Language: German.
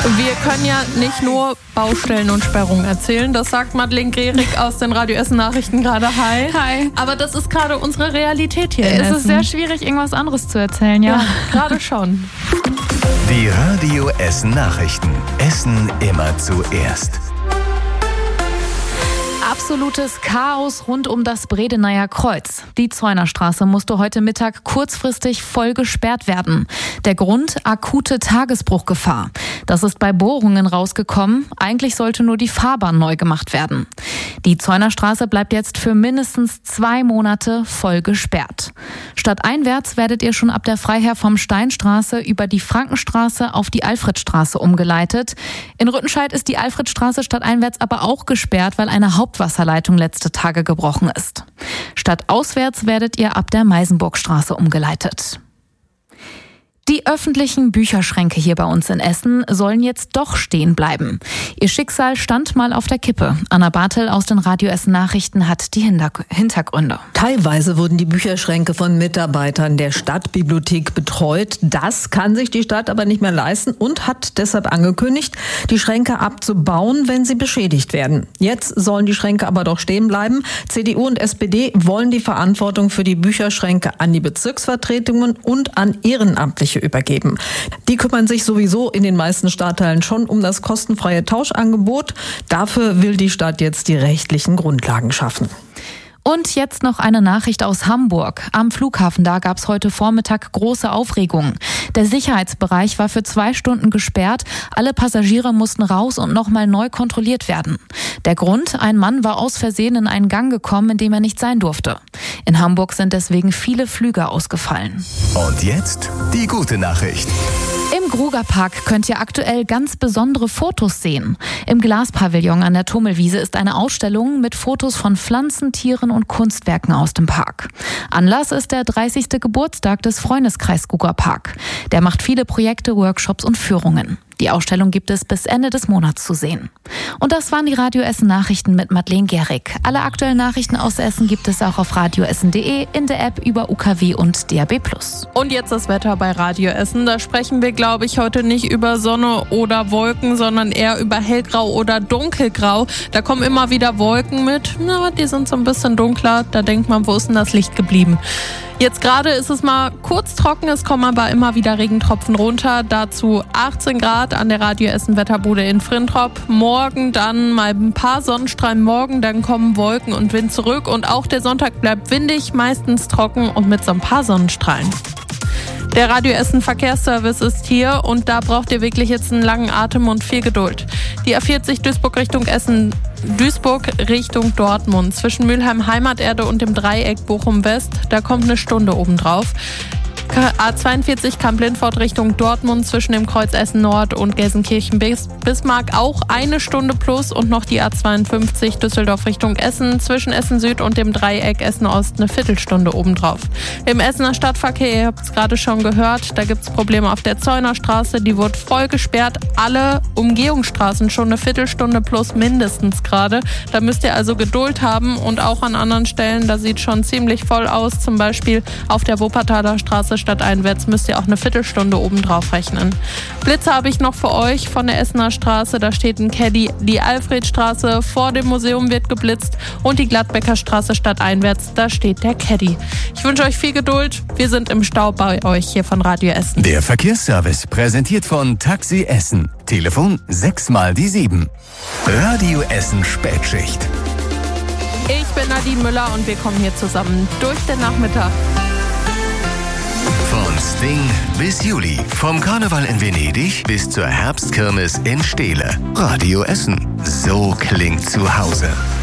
Wir können ja nicht nur Baustellen und Sperrungen erzählen. Das sagt Madeleine Gehrig aus den Radio Essen Nachrichten gerade. Hi. Hi. Aber das ist gerade unsere Realität hier in Es Essen. ist sehr schwierig, irgendwas anderes zu erzählen, ja. Gerade schon. Die Radio Essen Nachrichten. Essen immer zuerst. Absolutes Chaos rund um das Bredeneyer Kreuz. Die Zeunerstraße musste heute Mittag kurzfristig voll gesperrt werden. Der Grund: akute Tagesbruchgefahr. Das ist bei Bohrungen rausgekommen. Eigentlich sollte nur die Fahrbahn neu gemacht werden. Die Zeunerstraße bleibt jetzt für mindestens 2 Monate voll gesperrt. Stadteinwärts werdet ihr schon ab der Freiherr vom Steinstraße über die Frankenstraße auf die Alfredstraße umgeleitet. In Rüttenscheid ist die Alfredstraße stadteinwärts aber auch gesperrt, weil eine Hauptwasserleitung letzte Tage gebrochen ist. Stadtauswärts werdet ihr ab der Meisenburgstraße umgeleitet. Die öffentlichen Bücherschränke hier bei uns in Essen sollen jetzt doch stehen bleiben. Ihr Schicksal stand mal auf der Kippe. Anna Bartel aus den Radio Essen Nachrichten hat die Hintergründe. Teilweise wurden die Bücherschränke von Mitarbeitern der Stadtbibliothek betreut. Das kann sich die Stadt aber nicht mehr leisten und hat deshalb angekündigt, die Schränke abzubauen, wenn sie beschädigt werden. Jetzt sollen die Schränke aber doch stehen bleiben. CDU und SPD wollen die Verantwortung für die Bücherschränke an die Bezirksvertretungen und an Ehrenamtliche übergeben. Die kümmern sich sowieso in den meisten Stadtteilen schon um das kostenfreie Tauschangebot. Dafür will die Stadt jetzt die rechtlichen Grundlagen schaffen. Und jetzt noch eine Nachricht aus Hamburg. Am Flughafen da gab es heute Vormittag große Aufregung. Der Sicherheitsbereich war für 2 Stunden gesperrt. Alle Passagiere mussten raus und nochmal neu kontrolliert werden. Der Grund: ein Mann war aus Versehen in einen Gang gekommen, in dem er nicht sein durfte. In Hamburg sind deswegen viele Flüge ausgefallen. Und jetzt die gute Nachricht. Im Grugerpark könnt ihr aktuell ganz besondere Fotos sehen. Im Glaspavillon an der Tummelwiese ist eine Ausstellung mit Fotos von Pflanzen, Tieren und Kunstwerken aus dem Park. Anlass ist der 30. Geburtstag des Freundeskreis Grugerpark. Der macht viele Projekte, Workshops und Führungen. Die Ausstellung gibt es bis Ende des Monats zu sehen. Und das waren die Radio Essen Nachrichten mit Madeleine Gehrig. Alle aktuellen Nachrichten aus Essen gibt es auch auf radioessen.de, in der App, über UKW und DAB+. Und jetzt das Wetter bei Radio Essen. Da sprechen wir, glaube ich, heute nicht über Sonne oder Wolken, sondern eher über hellgrau oder dunkelgrau. Da kommen immer wieder Wolken mit. Na, die sind so ein bisschen dunkler. Da denkt man, wo ist denn das Licht geblieben? Jetzt gerade ist es mal kurz trocken, es kommen aber immer wieder Regentropfen runter. Dazu 18 Grad an der Radio Essen Wetterbude in Frintrop. Morgen dann mal ein paar Sonnenstrahlen morgen, dann kommen Wolken und Wind zurück. Und auch der Sonntag bleibt windig, meistens trocken und mit so ein paar Sonnenstrahlen. Der Radio Essen Verkehrsservice ist hier und da braucht ihr wirklich jetzt einen langen Atem und viel Geduld. Die A40 Duisburg Richtung Essen, Duisburg Richtung Dortmund zwischen Mülheim Heimaterde und dem Dreieck Bochum West, da kommt eine Stunde obendrauf. A42 Kamp-Lindfort Richtung Dortmund zwischen dem Kreuz Essen Nord und Gelsenkirchen-Bismarck auch 1 Stunde plus und noch die A52 Düsseldorf Richtung Essen zwischen Essen Süd und dem Dreieck Essen Ost eine Viertelstunde obendrauf. Im Essener Stadtverkehr, ihr habt es gerade schon gehört, da gibt es Probleme auf der Zeunerstraße, die wurde voll gesperrt. Alle Umgehungsstraßen schon eine Viertelstunde plus mindestens gerade. Da müsst ihr also Geduld haben und auch an anderen Stellen, da sieht schon ziemlich voll aus, zum Beispiel auf der Wuppertaler Straße stadteinwärts müsst ihr auch eine Viertelstunde obendrauf rechnen. Blitze habe ich noch für euch von der Essener Straße. Da steht ein Caddy. Die Alfredstraße vor dem Museum wird geblitzt und die Gladbecker Straße stadteinwärts. Da steht der Caddy. Ich wünsche euch viel Geduld. Wir sind im Stau bei euch hier von Radio Essen. Der Verkehrsservice präsentiert von Taxi Essen. Telefon 6x7. Radio Essen Spätschicht. Ich bin Nadine Müller und wir kommen hier zusammen durch den Nachmittag. Von Sting bis Juli. Vom Karneval in Venedig bis zur Herbstkirmes in Steele. Radio Essen. So klingt zu Hause.